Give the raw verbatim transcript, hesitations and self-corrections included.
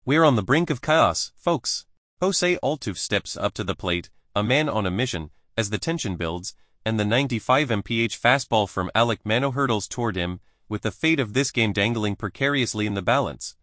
We're on the brink of chaos, folks. Jose Altuf steps up to the plate, a man on a mission, as the tension builds, and the ninety-five mile per hour fastball from Alek Manoah hurtles toward him, with the fate of this game dangling precariously in the balance.